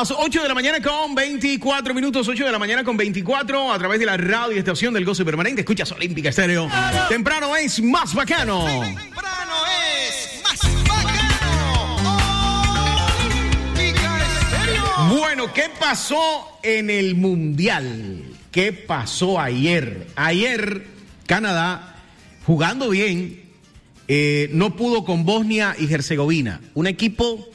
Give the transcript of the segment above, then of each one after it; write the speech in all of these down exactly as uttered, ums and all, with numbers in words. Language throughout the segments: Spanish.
las ocho de la mañana con veinticuatro minutos, ocho de la mañana con veinticuatro, a través de la radio estación del Gozo Permanente. Escuchas Olímpica Estéreo. Temprano es más bacano. Temprano es más bacano. Olímpica Estéreo. Bueno, ¿qué pasó en el Mundial? ¿Qué pasó ayer? Ayer, Canadá, jugando bien, eh, no pudo con Bosnia y Herzegovina. Un equipo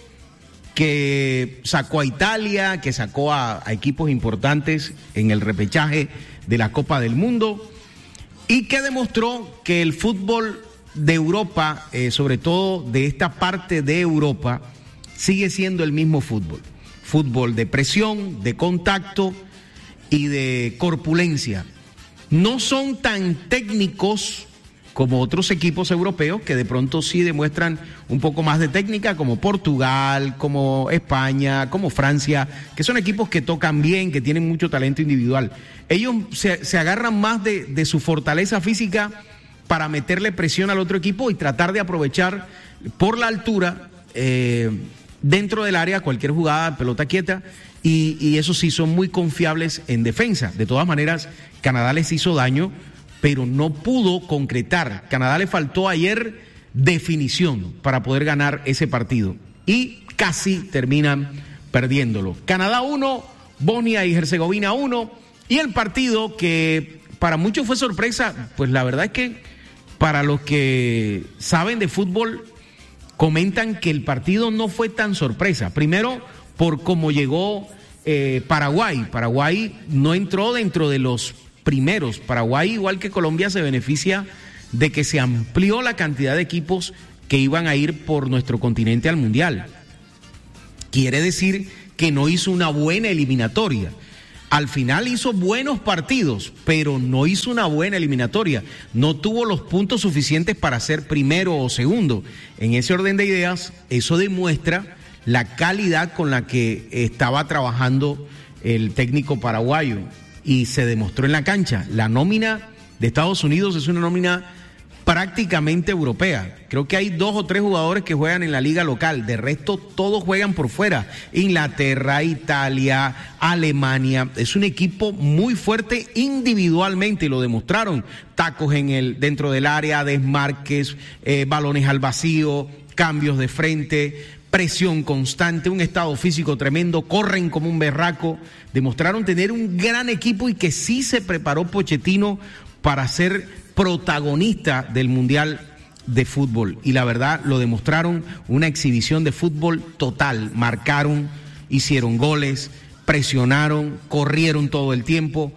que sacó a Italia, que sacó a, a equipos importantes en el repechaje de la Copa del Mundo y que demostró que el fútbol de Europa, eh, sobre todo de esta parte de Europa, sigue siendo el mismo fútbol. Fútbol de presión, de contacto y de corpulencia. No son tan técnicos como otros equipos europeos que de pronto sí demuestran un poco más de técnica, como Portugal, como España, como Francia, que son equipos que tocan bien, que tienen mucho talento individual. Ellos se, se agarran más de, de su fortaleza física para meterle presión al otro equipo y tratar de aprovechar por la altura eh, dentro del área cualquier jugada, pelota quieta, y, y eso sí, son muy confiables en defensa. De todas maneras, Canadá les hizo daño, pero no pudo concretar. Canadá le faltó ayer definición para poder ganar ese partido y casi terminan perdiéndolo. Canadá uno, Bosnia y Herzegovina uno, y el partido que para muchos fue sorpresa, pues la verdad es que para los que saben de fútbol comentan que el partido no fue tan sorpresa. Primero, por cómo llegó eh, Paraguay. Paraguay no entró dentro de los primeros. Paraguay, igual que Colombia, se beneficia de que se amplió la cantidad de equipos que iban a ir por nuestro continente al Mundial. Quiere decir que no hizo una buena eliminatoria. Al final hizo buenos partidos, pero no hizo una buena eliminatoria. No tuvo los puntos suficientes para ser primero o segundo. En ese orden de ideas, eso demuestra la calidad con la que estaba trabajando el técnico paraguayo. Y se demostró en la cancha. La nómina de Estados Unidos es una nómina prácticamente europea. Creo que hay dos o tres jugadores que juegan en la liga local. De resto, todos juegan por fuera. Inglaterra, Italia, Alemania. Es un equipo muy fuerte individualmente y lo demostraron. Tacos en el, dentro del área, desmarques, eh, balones al vacío, cambios de frente, presión constante, un estado físico tremendo, corren como un berraco. Demostraron tener un gran equipo y que sí se preparó Pochettino para ser protagonista del Mundial de Fútbol. Y la verdad lo demostraron, una exhibición de fútbol total. Marcaron, hicieron goles, presionaron, corrieron todo el tiempo.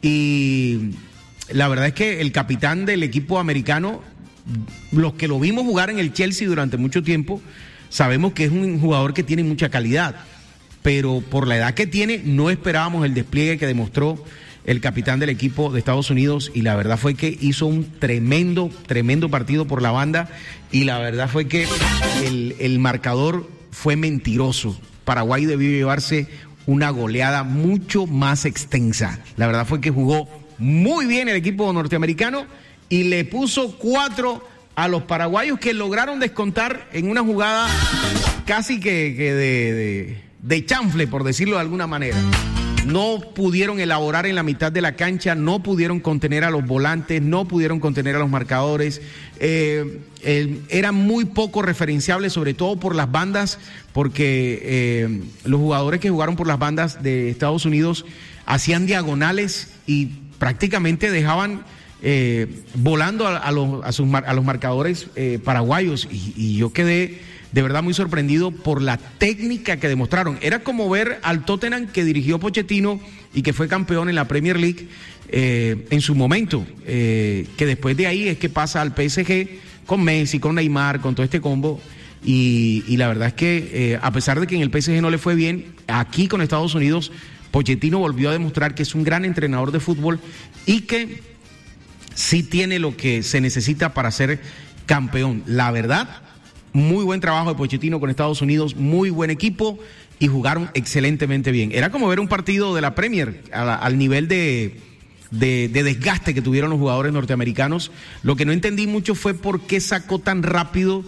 Y la verdad es que el capitán del equipo americano, los que lo vimos jugar en el Chelsea durante mucho tiempo, sabemos que es un jugador que tiene mucha calidad, pero por la edad que tiene no esperábamos el despliegue que demostró el capitán del equipo de Estados Unidos, y la verdad fue que hizo un tremendo, tremendo partido por la banda, y la verdad fue que el, el marcador fue mentiroso. Paraguay debió llevarse una goleada mucho más extensa. La verdad fue que jugó muy bien el equipo norteamericano y le puso cuatro a los paraguayos, que lograron descontar en una jugada casi que, que de, de, de chanfle, por decirlo de alguna manera. No pudieron elaborar en la mitad de la cancha, no pudieron contener a los volantes, no pudieron contener a los marcadores. Eh, eh, eran muy poco referenciables, sobre todo por las bandas, porque eh, los jugadores que jugaron por las bandas de Estados Unidos hacían diagonales y prácticamente dejaban Eh, volando a, a, los, a, sus, a los marcadores eh, paraguayos, y, y yo quedé de verdad muy sorprendido por la técnica que demostraron. Era como ver al Tottenham que dirigió Pochettino y que fue campeón en la Premier League eh, en su momento, eh, que después de ahí es que pasa al P S G con Messi, con Neymar, con todo este combo, y, y la verdad es que eh, a pesar de que en el P S G no le fue bien, aquí con Estados Unidos Pochettino volvió a demostrar que es un gran entrenador de fútbol y que sí tiene lo que se necesita para ser campeón. La verdad, muy buen trabajo de Pochettino con Estados Unidos, muy buen equipo y jugaron excelentemente bien. Era como ver un partido de la Premier a, al nivel de, de, de desgaste que tuvieron los jugadores norteamericanos. Lo que no entendí mucho fue por qué sacó tan rápido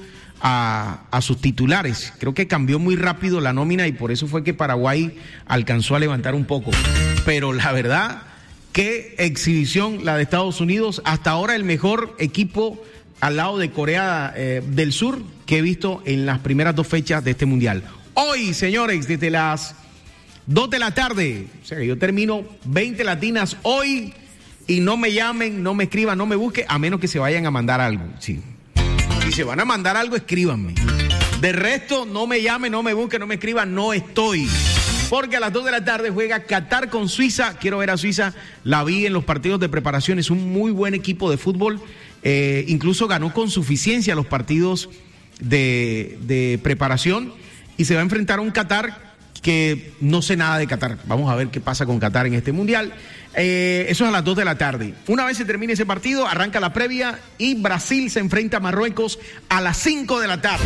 a, a sus titulares. Creo que cambió muy rápido la nómina y por eso fue que Paraguay alcanzó a levantar un poco. Pero la verdad, qué exhibición la de Estados Unidos. Hasta ahora el mejor equipo al lado de Corea eh, del Sur que he visto en las primeras dos fechas de este mundial. Hoy, señores, desde las dos de la tarde, o sea que yo termino veinte latinas hoy y no me llamen, no me escriban, no me busquen, a menos que se vayan a mandar algo. Sí. Si se van a mandar algo, escríbanme. De resto, no me llamen, no me busquen, no me escriban, no estoy. Porque a las dos de la tarde juega Qatar con Suiza. Quiero ver a Suiza, la vi en los partidos de preparación, es un muy buen equipo de fútbol. Eh, incluso ganó con suficiencia los partidos de, de preparación y se va a enfrentar a un Qatar que no sé nada de Qatar. Vamos a ver qué pasa con Qatar en este mundial. Eh, eso es a las dos de la tarde. Una vez se termine ese partido, arranca la previa y Brasil se enfrenta a Marruecos a las cinco de la tarde.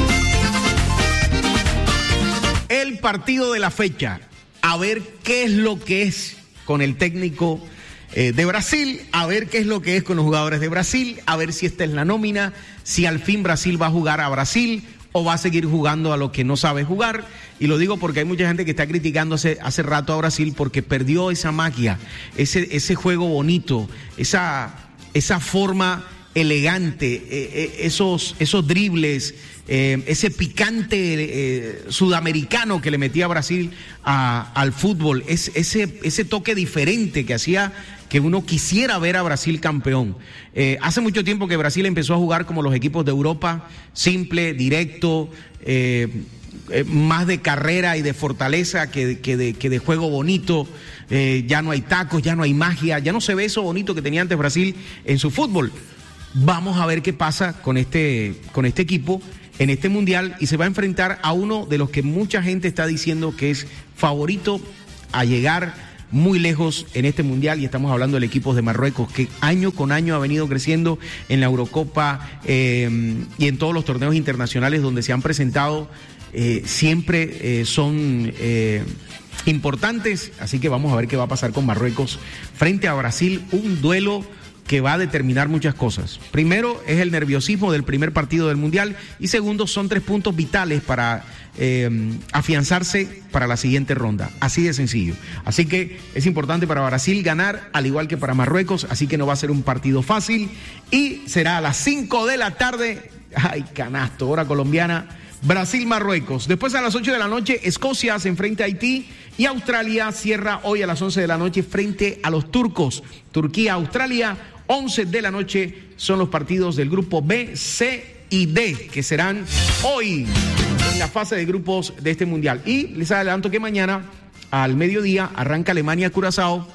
El partido de la fecha. A ver qué es lo que es con el técnico eh, de Brasil, a ver qué es lo que es con los jugadores de Brasil, a ver si esta es la nómina, si al fin Brasil va a jugar a Brasil o va a seguir jugando a lo que no sabe jugar. Y lo digo porque hay mucha gente que está criticando hace, hace rato a Brasil porque perdió esa magia, ese, ese juego bonito, esa, esa forma elegante, eh, eh, esos, esos dribles, eh, ese picante eh, sudamericano que le metía a Brasil a, al fútbol, es, ese, ese toque diferente que hacía que uno quisiera ver a Brasil campeón. Eh, hace mucho tiempo que Brasil empezó a jugar como los equipos de Europa, simple, directo, eh, eh, más de carrera y de fortaleza que, que, de, que de juego bonito. Eh, ya no hay tacos, ya no hay magia, ya no se ve eso bonito que tenía antes Brasil en su fútbol. Vamos a ver qué pasa con este, con este equipo en este mundial y se va a enfrentar a uno de los que mucha gente está diciendo que es favorito a llegar muy lejos en este mundial, y estamos hablando del equipo de Marruecos, que año con año ha venido creciendo en la Eurocopa eh, y en todos los torneos internacionales donde se han presentado, eh, siempre eh, son eh, importantes, así que vamos a ver qué va a pasar con Marruecos frente a Brasil, un duelo que va a determinar muchas cosas. Primero es el nerviosismo del primer partido del Mundial y segundo son tres puntos vitales para eh, afianzarse para la siguiente ronda. Así de sencillo. Así que es importante para Brasil ganar, al igual que para Marruecos, así que no va a ser un partido fácil y será a las cinco de la tarde. Ay, canasto, hora colombiana. Brasil-Marruecos. Después a las ocho de la noche, Escocia se enfrenta a Haití y Australia cierra hoy a las once de la noche frente a los turcos. Turquía-Australia, once de la noche son los partidos del grupo B, C y D que serán hoy en la fase de grupos de este mundial. Y les adelanto que mañana al mediodía arranca Alemania-Curazao.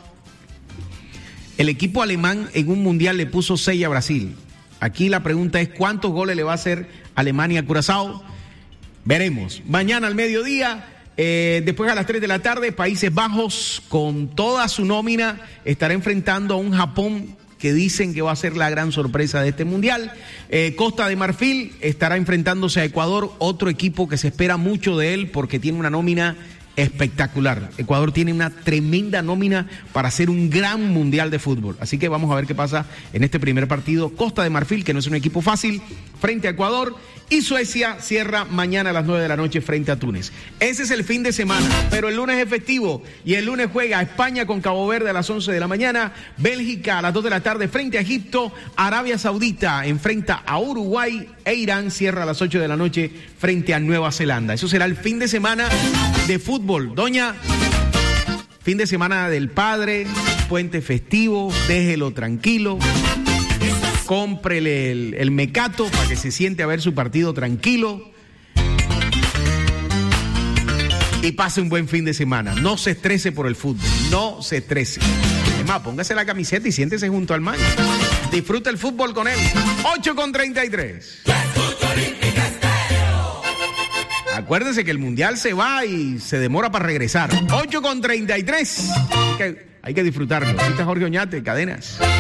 El equipo alemán en un mundial le puso seis a Brasil. Aquí la pregunta es ¿cuántos goles le va a hacer Alemania-Curazao? Veremos. Mañana al mediodía, eh, después a las tres de la tarde, Países Bajos con toda su nómina estará enfrentando a un Japón que dicen que va a ser la gran sorpresa de este mundial. Eh, Costa de Marfil estará enfrentándose a Ecuador, otro equipo que se espera mucho de él porque tiene una nómina espectacular. Ecuador tiene una tremenda nómina para hacer un gran mundial de fútbol. Así que vamos a ver qué pasa en este primer partido. Costa de Marfil, que no es un equipo fácil, frente a Ecuador. Y Suecia cierra mañana a las nueve de la noche frente a Túnez. Ese es el fin de semana, pero el lunes es festivo y el lunes juega España con Cabo Verde a las once de la mañana, Bélgica a las dos de la tarde frente a Egipto, Arabia Saudita enfrenta a Uruguay e Irán cierra a las ocho de la noche frente a Nueva Zelanda. Eso será el fin de semana de fútbol. Doña, fin de semana del padre, puente festivo, déjelo tranquilo. Cómprele el, el mecato para que se siente a ver su partido tranquilo y pase un buen fin de semana. No se estrese por el fútbol, no se estrese. Es más, póngase la camiseta y siéntese junto al man. Disfruta el fútbol con él. ocho con treinta y tres. Acuérdense que el mundial se va y se demora para regresar. ocho con treinta y tres. Hay que, hay que disfrutarlo. Aquí está Jorge Oñate, Cadenas.